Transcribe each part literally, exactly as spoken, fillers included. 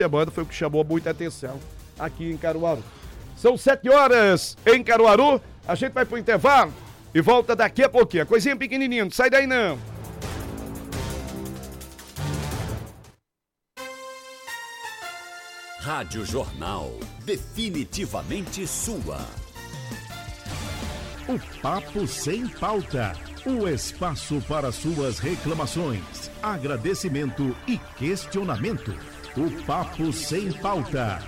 semana foi o que chamou muita atenção aqui em Caruaru. São sete horas em Caruaru, a gente vai pro intervalo e volta daqui a pouquinho. Coisinha pequenininha, não sai daí não. Rádio Jornal, definitivamente sua. O Papo Sem Pauta, o espaço para suas reclamações, agradecimento e questionamento. O Papo Sem Pauta.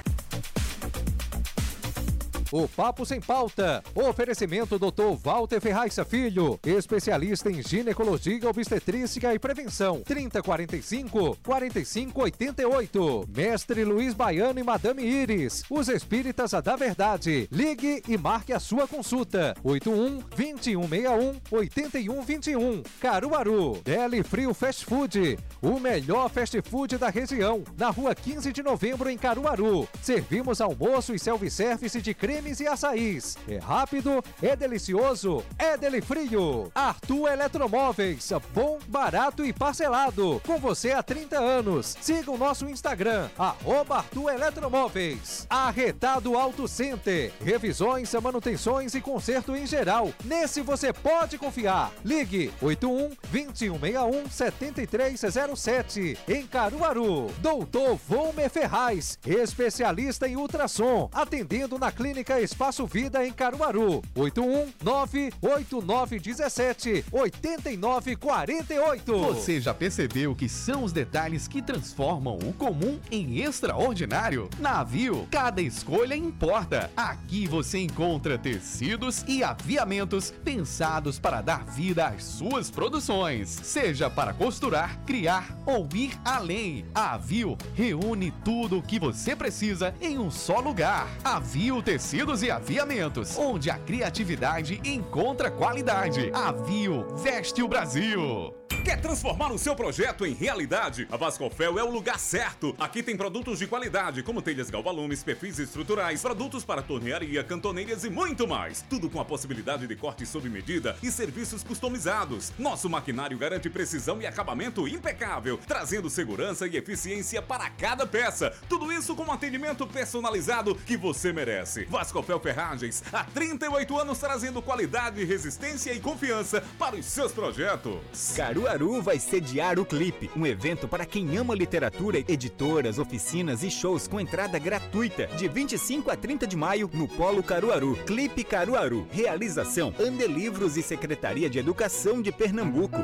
O Papo Sem Pauta. Oferecimento doutor Walter Ferraz Filho, especialista em ginecologia, obstetrícia e prevenção. trinta e quarenta e cinco, quarenta e cinco oitenta e oito. Mestre Luiz Baiano e Madame Iris, os espíritas da verdade. Ligue e marque a sua consulta. oito um, vinte e um sessenta e um, oitenta e um vinte e um. Caruaru. Deli Frio Fast Food, o melhor fast food da região. Na rua quinze de novembro em Caruaru. Servimos almoço e self-service de creme e açaís. É rápido, é delicioso, é Deli Frio. Arthur Eletromóveis, bom, barato e parcelado. Com você há trinta anos. Siga o nosso Instagram, arroba Arthur Eletromóveis. Arretado Auto Center, revisões, manutenções e conserto em geral. Nesse você pode confiar. Ligue oito um, vinte e um sessenta e um, setenta e três zero sete. Em Caruaru. Doutor Volmer Ferraz, especialista em ultrassom, atendendo na clínica Espaço Vida em Caruaru. oito um nove oito nove um sete oito nove quatro oito. Você já percebeu que são os detalhes que transformam o comum em extraordinário? Na Avio, cada escolha importa. Aqui você encontra tecidos e aviamentos pensados para dar vida às suas produções, seja para costurar, criar ou ir além. A Avio reúne tudo o que você precisa em um só lugar. Avio Tecidos e Aviamentos, onde a criatividade encontra qualidade. Avio veste o Brasil. Quer transformar o seu projeto em realidade? A Vasconfel é o lugar certo. Aqui tem produtos de qualidade, como telhas galvalumes, perfis estruturais, produtos para tornearia, cantoneiras e muito mais. Tudo com a possibilidade de corte sob medida e serviços customizados. Nosso maquinário garante precisão e acabamento impecável, trazendo segurança e eficiência para cada peça. Tudo isso com um atendimento personalizado que você merece. Vasconfel Ferragens, há trinta e oito anos trazendo qualidade, resistência e confiança para os seus projetos. Caruaru vai sediar o Clipe, um evento para quem ama literatura, editoras, oficinas e shows com entrada gratuita, de vinte e cinco a trinta de maio no Polo Caruaru. Clipe Caruaru, realização Andelivros e Secretaria de Educação de Pernambuco.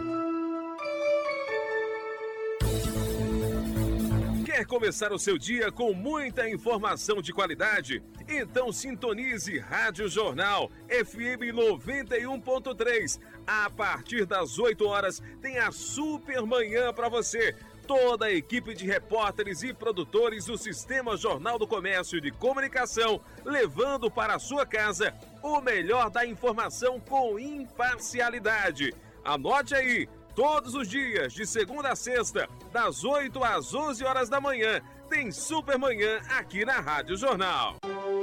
Quer começar o seu dia com muita informação de qualidade? Então sintonize Rádio Jornal F M noventa e um ponto três. A partir das oito horas tem a Super Manhã para você. Toda a equipe de repórteres e produtores do Sistema Jornal do Comércio de Comunicação, levando para a sua casa o melhor da informação com imparcialidade. Anote aí, todos os dias, de segunda a sexta, das oito às onze horas da manhã, tem Super Manhã aqui na Rádio Jornal.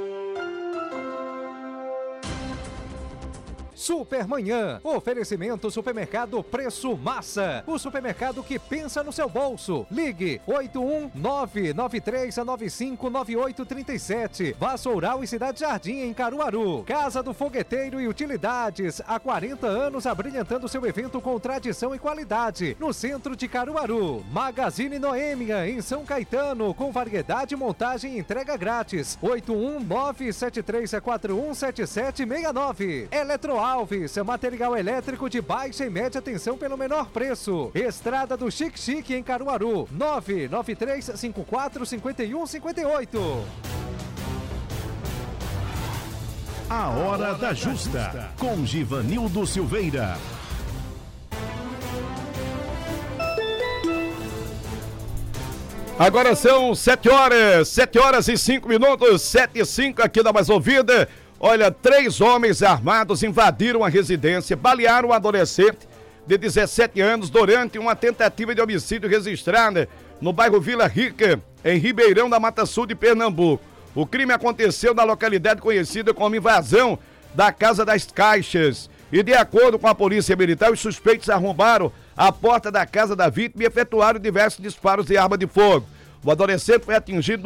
Supermanhã, oferecimento Supermercado Preço Massa, o supermercado que pensa no seu bolso. Ligue oito um nove nove três nove cinco nove oito três sete. Vassoural e Cidade Jardim em Caruaru. Casa do Fogueteiro e Utilidades, há quarenta anos abrilhantando seu evento com tradição e qualidade, no centro de Caruaru. Magazine Noêmia em São Caetano, com variedade, montagem e entrega grátis. oito um nove sete três quatro um sete sete seis nove. Eletroalves, material elétrico de baixa e média tensão pelo menor preço. Estrada do Chique Chique em Caruaru, nove nove três cinco quatro cinco um cinco oito. A Hora da Justa, com Givanildo Silveira. Agora são sete horas, sete horas e cinco minutos, sete e cinco aqui da Mais Ouvida. Olha, três homens armados invadiram a residência, balearam um adolescente de dezessete anos durante uma tentativa de homicídio registrada no bairro Vila Rica, em Ribeirão da Mata Sul de Pernambuco. O crime aconteceu na localidade conhecida como Invasão da Casa das Caixas. E de acordo com a polícia militar, os suspeitos arrombaram a porta da casa da vítima e efetuaram diversos disparos de arma de fogo. O adolescente foi atingido